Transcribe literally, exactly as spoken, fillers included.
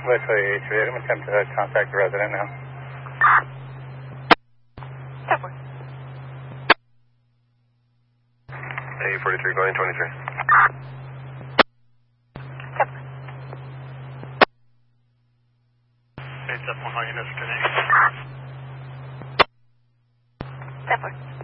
Westway H I'm attempt to contact the resident now. Step one. A forty-three going twenty-three. Step one. Hey, step one, how you destination? Step one.